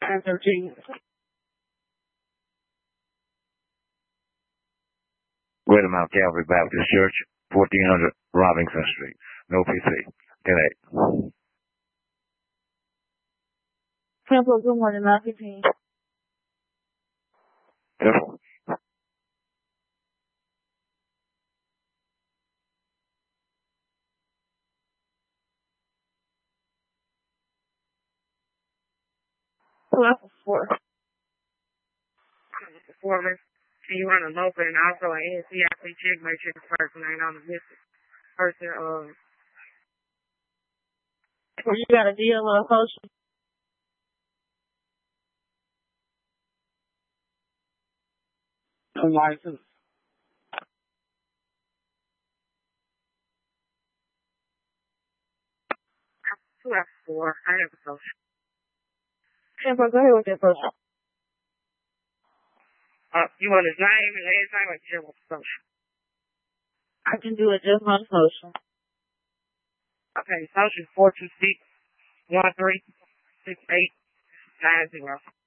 13. Greater Mount Calvary Baptist Church, 1400 Robinson Street. No PC. Good 10-4, good morning, 9:15. Careful. Level 4. Performance. Can you run a local and also an NCIP check? Make sure the person ain't on the missing person. You got a deal or a social? A license. 2 after 4. I have a social. 10-4, go ahead with your social. You want his name and last name or just want the social? I can do it just on social. Okay, social 426-1368-90.